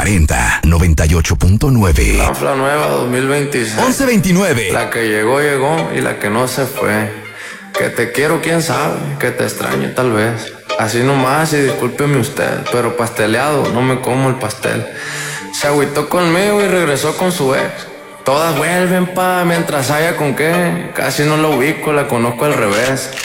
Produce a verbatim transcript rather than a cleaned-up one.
cuarenta, noventa y ocho punto nueve. La Fla Nueva dos mil veintiséis. once veintinueve. La que llegó, llegó y la que no se fue. Que te quiero, quién sabe, que te extraño tal vez. Así nomás y discúlpeme usted, pero pasteleado, no me como el pastel. Se agüitó conmigo y regresó con su ex. Todas vuelven pa' mientras haya con qué. Casi no la ubico, la conozco al revés.